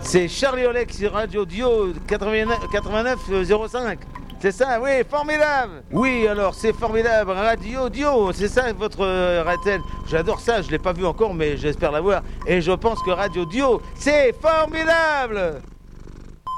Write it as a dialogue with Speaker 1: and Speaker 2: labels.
Speaker 1: C'est Charlie Olex sur Radio Dio 89,05. C'est ça, oui, formidable. Oui, alors c'est formidable, Radio Dio, c'est ça votre Ratel. J'adore ça, je l'ai pas vu encore, mais j'espère l'avoir. Et je pense que Radio Dio, c'est formidable.